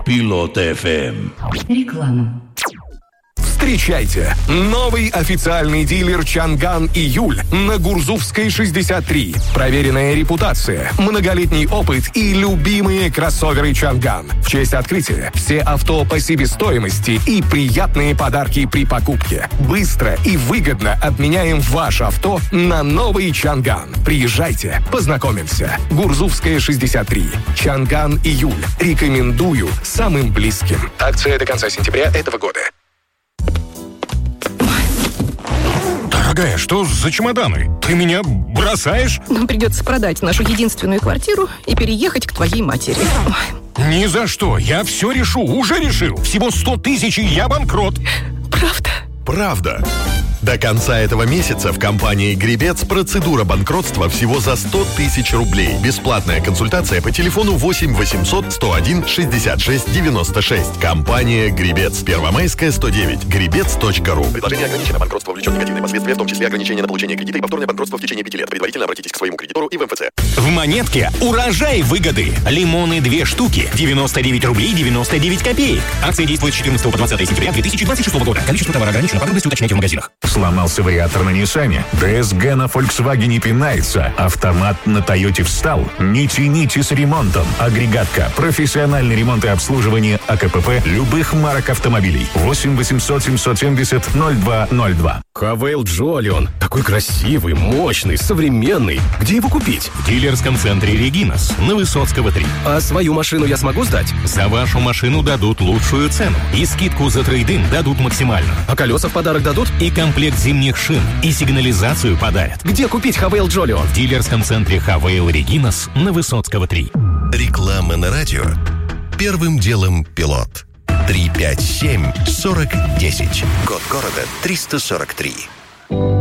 Пилот FM. Реклама. Встречайте! Новый официальный дилер «Чанган Июль» на Гурзуфской, 63. Проверенная репутация, многолетний опыт и любимые кроссоверы «Чанган». В честь открытия все авто по себестоимости и приятные подарки при покупке. Быстро и выгодно обменяем ваше авто на новый «Чанган». Приезжайте, познакомимся. Гурзуфская, 63. «Чанган Июль». Рекомендую самым близким. Акция до конца сентября этого года. Дорогая, что за чемоданы? Ты меня бросаешь? Нам придется продать нашу единственную квартиру и переехать к твоей матери. Ой. Ни за что. Я все решу. Уже решил. Всего 100 тысяч, и я банкрот. Правда? Правда. До конца этого месяца в компании «Гребец» процедура банкротства всего за 100 тысяч рублей. Бесплатная консультация по телефону 8 800 101 66 96. Компания «Гребец». Первомайская, 109. Гребец.ру. Предложение ограничено. Банкротство влечет негативные последствия, в том числе ограничение на получение кредита и повторное банкротство в течение 5 лет. Предварительно обратитесь к своему кредитору и в МФЦ. В «Монетке» урожай выгоды. Лимоны 2 штуки. 99 рублей 99 копеек. Акция действует с 14 по 20 сентября 2026 года. Количество товара ограничено. Подробности уточняйте в магазинах. Сломался вариатор на Ниссане? ДСГ на Volkswagen пинается. Автомат на Тойоте встал? Не тяните с ремонтом. Агрегатка. Профессиональный ремонт и обслуживание АКПП любых марок автомобилей. 8 800 770 0202. Хавейл Джолион. Такой красивый, мощный, современный. Где его купить? В дилерском центре «Регинас» на Высоцкого, 3. А свою машину я смогу сдать? За вашу машину дадут лучшую цену. И скидку за трейд-ин дадут максимально. А колеса в подарок дадут? И комплект зимних шин. И сигнализацию подарят. Где купить Хавейл Джолион? В дилерском центре «Хавейл Регинас» на Высоцкого, 3. Реклама на радио. Первым делом пилот. 357-4010. Код города 343.